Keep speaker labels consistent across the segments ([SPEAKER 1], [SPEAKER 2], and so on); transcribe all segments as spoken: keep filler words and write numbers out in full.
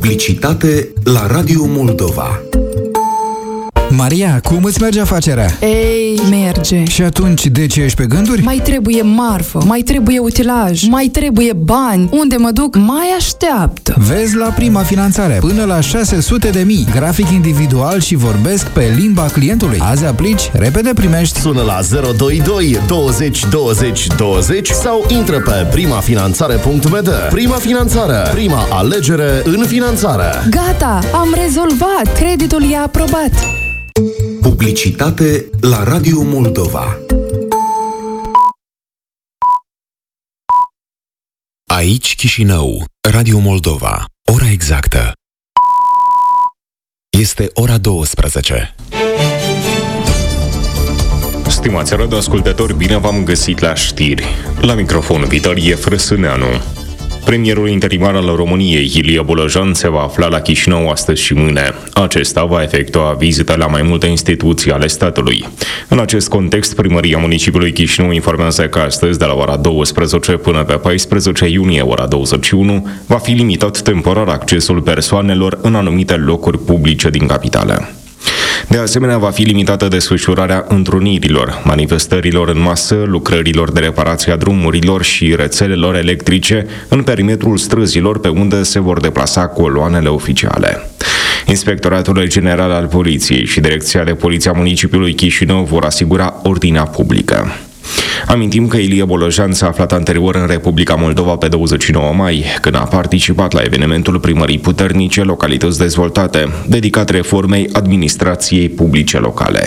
[SPEAKER 1] Publicitate la Radio Moldova.
[SPEAKER 2] Maria, cum îți merge afacerea?
[SPEAKER 3] Ei, merge.
[SPEAKER 2] Și atunci, de ce ești pe gânduri?
[SPEAKER 3] Mai trebuie marfă, mai trebuie utilaj, mai trebuie bani. Unde mă duc, mai așteaptă.
[SPEAKER 2] Vezi la Prima Finanțare, până la șase sute de mii, grafic individual și vorbesc pe limba clientului. Azi aplici, repede primești.
[SPEAKER 4] Sună la zero doi doi douăzeci douăzeci douăzeci sau intră pe primafinanțare punct b d. Prima Finanțare, prima alegere în finanțare.
[SPEAKER 3] Gata, am rezolvat. Creditul e aprobat.
[SPEAKER 1] Publicitate la Radio Moldova. Aici Chișinău, Radio Moldova. Ora exactă este ora douăsprezece.
[SPEAKER 5] Stimați radioascultători, bine v-am găsit la știri. La microfon Vitalie Frăsâneanu. Premierul interimar al României, Ilie Bolojan, se va afla la Chișinău astăzi și mâine. Acesta va efectua vizită la mai multe instituții ale statului. În acest context, Primăria Municipiului Chișinău informează că astăzi, de la ora douăsprezece până pe paisprezece iunie, ora douăzeci și unu, va fi limitat temporar accesul persoanelor în anumite locuri publice din capitală. De asemenea, va fi limitată desfășurarea întrunirilor, manifestărilor în masă, lucrărilor de reparație a drumurilor și rețelelor electrice în perimetrul străzilor pe unde se vor deplasa coloanele oficiale. Inspectoratul General al Poliției și Direcția de Poliție a Municipiului Chișinău vor asigura ordinea publică. Amintim că Ilie Bolojan s-a aflat anterior în Republica Moldova pe douăzeci și nouă mai, când a participat la evenimentul Primării Puternice, localități dezvoltate, dedicat reformei administrației publice locale.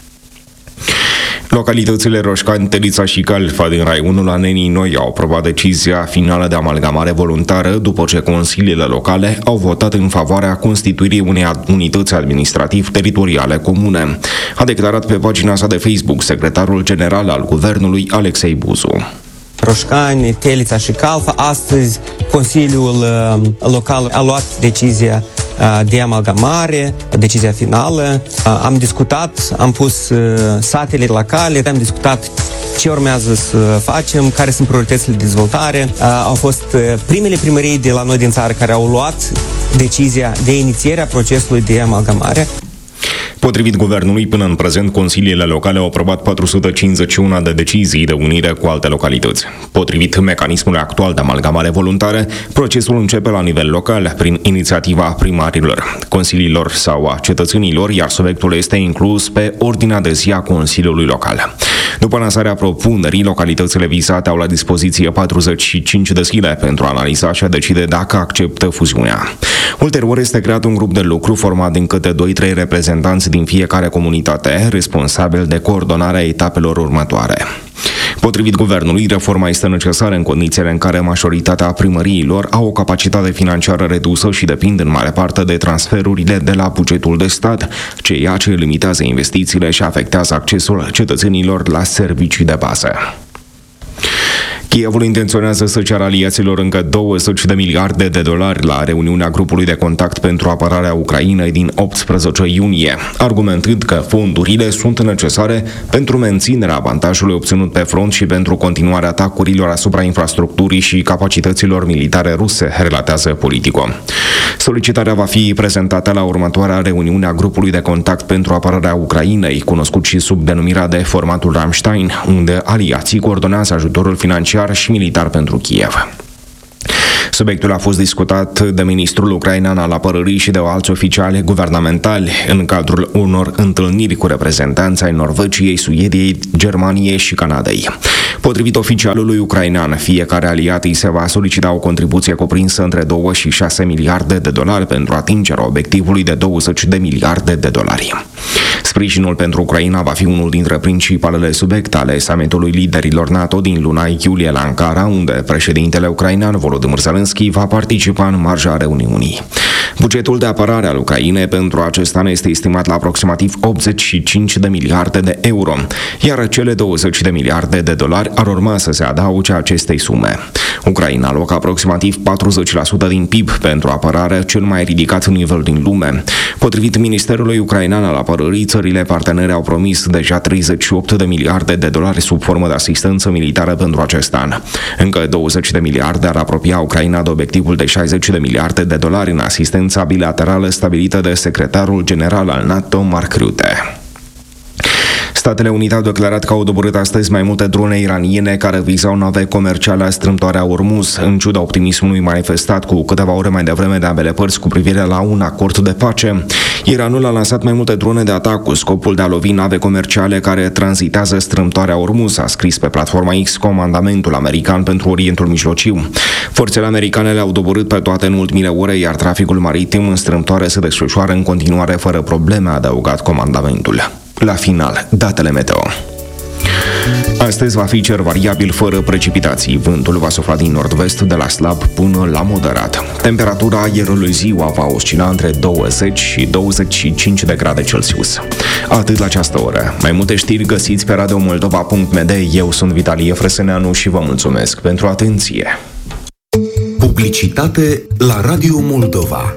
[SPEAKER 5] Localitățile Roșcani, Telița și Calfa din raionul Anenii Noi au aprobat decizia finală de amalgamare voluntară după ce consiliile locale au votat în favoarea constituirii unei unități administrativ-teritoriale comune, a declarat pe pagina sa de Facebook secretarul general al Guvernului, Alexei Buzu.
[SPEAKER 6] Roșcani, Telița și Calfa, astăzi Consiliul uh, Local a luat decizia uh, de amalgamare, decizia finală. Uh, am discutat, am pus uh, satele la cale, am discutat ce urmează să facem, care sunt prioritățile de dezvoltare. Uh, au fost uh, primele primării de la noi din țară care au luat decizia de inițiere a procesului de amalgamare.
[SPEAKER 5] Potrivit guvernului, până în prezent, consiliile locale au aprobat patru sute cincizeci și unu de decizii de unire cu alte localități. Potrivit mecanismului actual de amalgamare voluntară, procesul începe la nivel local, prin inițiativa primarilor, consiliilor sau a cetățenilor, iar subiectul este inclus pe ordinea de zi a Consiliului Local. După lansarea propunerii, localitățile vizate au la dispoziție patruzeci și cinci de zile pentru a analiza și a decide dacă acceptă fuziunea. Ulterior este creat un grup de lucru format din câte doi trei reprezentanți din fiecare comunitate, responsabil de coordonarea etapelor următoare. Potrivit guvernului, reforma este necesară în condițiile în care majoritatea primăriilor au o capacitate financiară redusă și depind în mare parte de transferurile de la bugetul de stat, ceea ce limitează investițiile și afectează accesul cetățenilor la servicii de bază. Kievul intenționează să ceară aliaților încă douăzeci de miliarde de dolari la reuniunea grupului de contact pentru apărarea Ucrainei din optsprezece iunie, argumentând că fondurile sunt necesare pentru menținerea avantajului obținut pe front și pentru continuarea atacurilor asupra infrastructurii și capacităților militare ruse, relatează Politico. Solicitarea va fi prezentată la următoarea reuniune a grupului de contact pentru apărarea Ucrainei, cunoscut și sub denumirea de formatul Ramstein, unde aliații coordonează ajutorul financiar și militar pentru Kiev. Subiectul a fost discutat de ministrul ucrainean al apărării și de alți oficiali guvernamentali în cadrul unor întâlniri cu reprezentanți ai Norvegiei, Suediei, Germaniei și Canadei. Potrivit oficialului ucrainean, fiecare aliat îi se va solicita o contribuție cuprinsă între doi și șase miliarde de dolari pentru atingerea obiectivului de douăzeci de miliarde de dolari. Sprijinul pentru Ucraina va fi unul dintre principalele subiecte ale summitului liderilor NATO din luna iulie la Ankara, unde președintele ucrainean Volodymyr Zelensky va participa în marja reuniunii. Bugetul de apărare al Ucrainei pentru acest an este estimat la aproximativ optzeci și cinci de miliarde de euro, iar cele douăzeci de miliarde de dolari ar urma să se adauge acestei sume. Ucraina alocă aproximativ patruzeci la sută din P I B pentru apărare, cel mai ridicat nivel din lume. Potrivit Ministerului Ucrainean al Apărării, țările partenere au promis deja treizeci și opt de miliarde de dolari sub formă de asistență militară pentru acest an. Încă douăzeci de miliarde ar apropia Ucraina de obiectivul de șaizeci de miliarde de dolari în asistența bilaterală stabilită de secretarul general al NATO, Mark Rutte. Statele Unite au declarat că au doborât astăzi mai multe drone iraniene care vizau nave comerciale a strâmtoarea Ormuz, în ciuda optimismului manifestat cu câteva ore mai devreme de ambele părți cu privire la un acord de pace. Iranul a lansat mai multe drone de atac cu scopul de a lovi nave comerciale care tranzitează strâmtoarea Ormuz, a scris pe platforma X comandamentul american pentru Orientul Mijlociu. Forțele americane le-au doborât pe toate în ultimile ore, iar traficul maritim în strâmtoare se desfășoară în continuare fără probleme, a adăugat comandamentul. La final, datele meteo. Astăzi va fi cer variabil fără precipitații. Vântul va sufla din nord-vest de la slab până la moderat. Temperatura aerului ziua va oscila între douăzeci și douăzeci și cinci de grade Celsius. Atât la această oră. Mai multe știri găsiți pe radio moldova punct m d. Eu sunt Vitalie Frăsăneanu și vă mulțumesc pentru atenție.
[SPEAKER 1] Publicitate la Radio Moldova.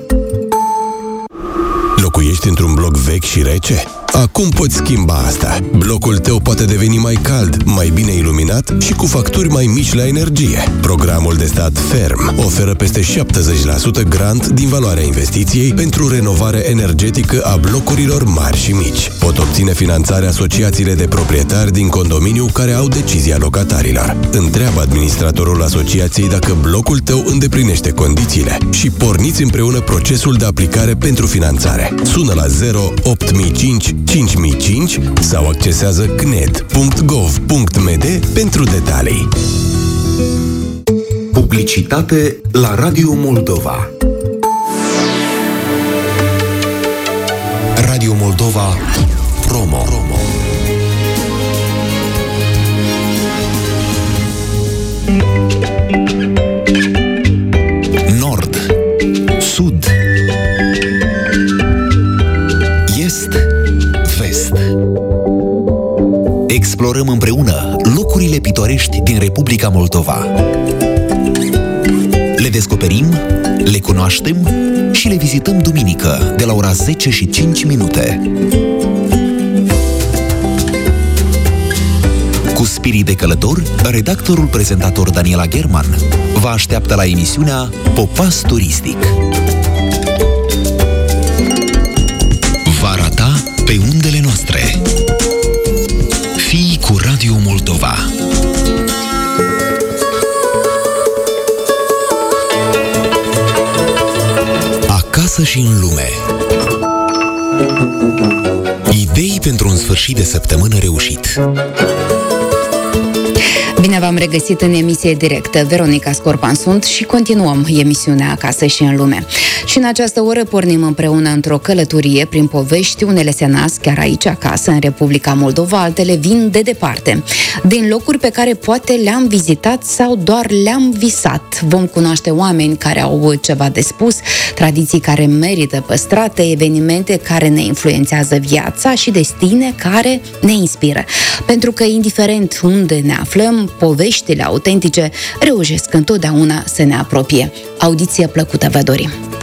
[SPEAKER 7] Locuiești într-un bloc vechi și rece? Acum poți schimba asta. Blocul tău poate deveni mai cald, mai bine iluminat și cu facturi mai mici la energie. Programul de stat Ferm oferă peste șaptezeci la sută grant din valoarea investiției pentru renovare energetică a blocurilor mari și mici. Pot obține finanțare asociațiile de proprietari din condominiu care au decizia locatarilor. Întreabă administratorul asociației dacă blocul tău îndeplinește condițiile și porniți împreună procesul de aplicare pentru finanțare. Sună la zero opt mii cinci cinci mii cinci sau accesează c n e d punct gov punct m d pentru detalii.
[SPEAKER 1] Publicitate la Radio Moldova. Radio Moldova Promo. Nord, Sud, Est, Vest. Explorăm împreună locurile pitorești din Republica Moldova. Le descoperim, le cunoaștem și le vizităm duminică de la ora zece și cinci minute. Cu spirit de călător, redactorul prezentator Daniela German vă așteaptă la emisiunea Popas Turistic. Va arata pe undele noastre. Fii cu Radio Moldova. Acasă și în lume. Idei pentru un sfârșit de săptămână reușit.
[SPEAKER 8] Bine v-am regăsit în emisie directă. Veronica Scorpan sunt și continuăm emisiunea Acasă și în lume. Și în această oră pornim împreună într-o călătorie prin povești. Unele se nasc chiar aici acasă, în Republica Moldova, altele vin de departe, din locuri pe care poate le-am vizitat sau doar le-am visat. Vom cunoaște oameni care au ceva de spus, tradiții care merită păstrate, evenimente care ne influențează viața și destine care ne inspiră. Pentru că, indiferent unde ne aflăm, poveștile autentice reușesc întotdeauna să ne apropie. Audiție plăcută vă dorim!